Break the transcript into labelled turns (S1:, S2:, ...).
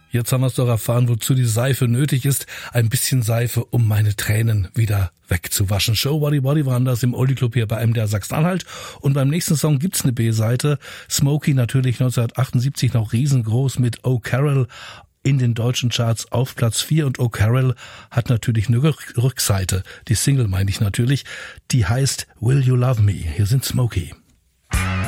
S1: Jetzt haben wir es doch erfahren, wozu die Seife nötig ist. Ein bisschen Seife, um meine Tränen wieder wegzuwaschen. Show Body Body waren das im Oldie Club hier bei MDR Sachsen-Anhalt. Und beim nächsten Song gibt's eine B-Seite. Smokey natürlich 1978 noch riesengroß mit Oh Carol in den deutschen Charts auf Platz 4. Und Oh Carol hat natürlich eine Rückseite. Die Single meine ich natürlich. Die heißt Will You Love Me? Hier sind Smokey.